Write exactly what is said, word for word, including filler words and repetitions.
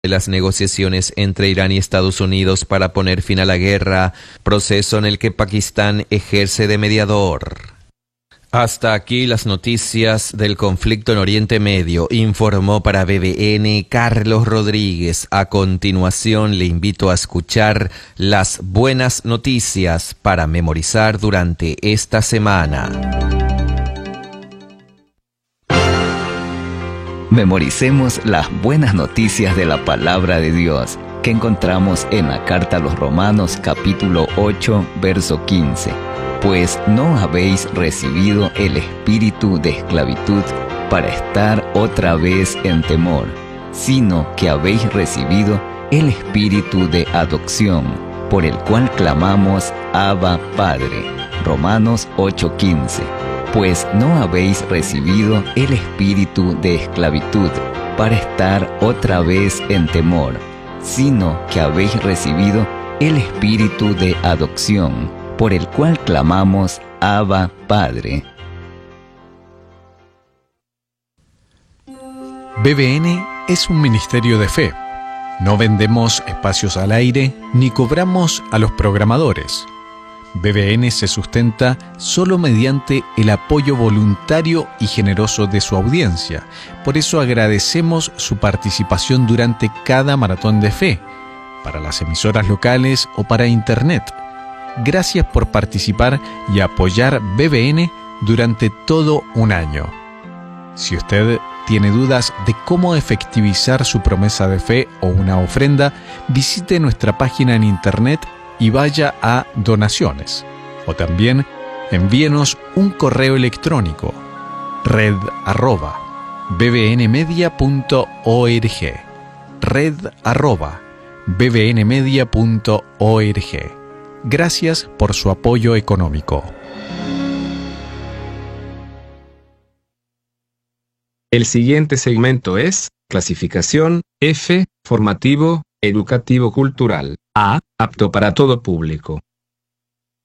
de las negociaciones entre Irán y Estados Unidos para poner fin a la guerra, proceso en el que Pakistán ejerce de mediador. Hasta aquí las noticias del conflicto en Oriente Medio. Informó para B B N Carlos Rodríguez. A continuación le invito a escuchar las buenas noticias para memorizar durante esta semana. Memoricemos las buenas noticias de la palabra de Dios que encontramos en la carta a los Romanos capítulo ocho, verso quince. Pues no habéis recibido el espíritu de esclavitud para estar otra vez en temor, sino que habéis recibido el espíritu de adopción, por el cual clamamos Abba Padre. Romanos ocho quince. Pues no habéis recibido el espíritu de esclavitud para estar otra vez en temor, sino que habéis recibido el espíritu de adopción, por el cual clamamos Abba Padre. B B N es un ministerio de fe. No vendemos espacios al aire ni cobramos a los programadores. B B N se sustenta solo mediante el apoyo voluntario y generoso de su audiencia. Por eso agradecemos su participación durante cada maratón de fe, para las emisoras locales o para Internet. Gracias por participar y apoyar B B N durante todo un año. Si usted tiene dudas de cómo efectivizar su promesa de fe o una ofrenda, visite nuestra página en Internet y vaya a donaciones. O también envíenos un correo electrónico, red arroba bbnmedia punto org, red arroba bbnmedia punto org. Gracias por su apoyo económico. El siguiente segmento es clasificación F, formativo, educativo cultural. A, apto para todo público.